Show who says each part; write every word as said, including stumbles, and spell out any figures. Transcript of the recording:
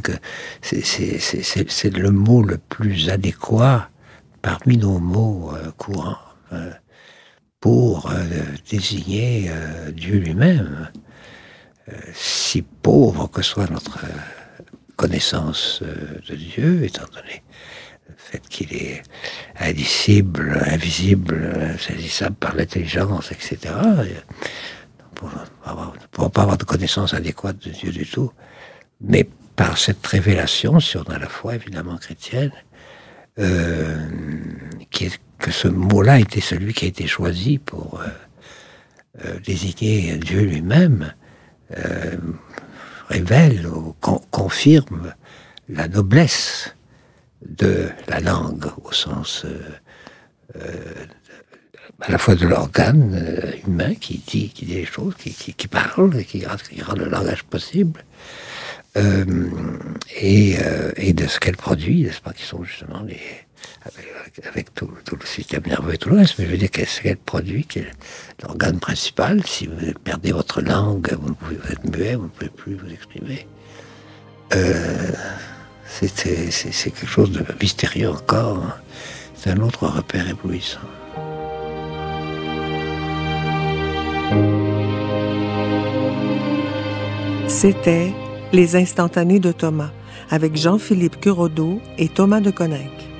Speaker 1: langue, c'est, c'est, c'est, c'est, c'est le mot le plus adéquat parmi nos mots euh, courants euh, pour euh, désigner euh, Dieu lui-même. Euh, si pauvre que soit notre euh, connaissance euh, de Dieu, étant donné le fait qu'il est indicible, invisible, insaisissable par l'intelligence, et cetera, on ne pourra pas avoir de connaissance adéquate de Dieu du tout. Mais par cette révélation, si on a la foi évidemment chrétienne, euh, qui est, que ce mot-là était celui qui a été choisi pour euh, euh, désigner Dieu lui-même, euh, révèle ou con- confirme la noblesse de la langue au sens euh, euh, à la fois de l'organe euh, humain qui dit, qui dit les choses, qui, qui, qui parle, qui, qui rend le langage possible, euh, et, euh, et de ce qu'elle produit, n'est-ce pas, qui sont justement les, avec, avec tout, tout le système nerveux et tout le reste, mais je veux dire qu'est-ce qu'elle produit, qui est l'organe principal. Si vous perdez votre langue, vous ne pouvez vous êtes muet, vous ne pouvez plus vous exprimer. Euh, c'est, c'est, c'est quelque chose de mystérieux encore, hein. C'est un autre repère éblouissant.
Speaker 2: C'était Les Instantanés de Thomas, avec Jean-Philippe Curodeau et Thomas de Coninck.